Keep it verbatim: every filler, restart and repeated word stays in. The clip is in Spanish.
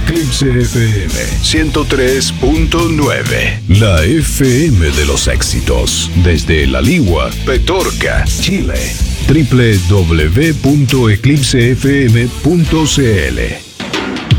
Eclipse F M ciento tres punto nueve. La F M de los éxitos. Desde La Ligua, Petorca, Chile. doble u doble u doble u punto eclipse f m punto c l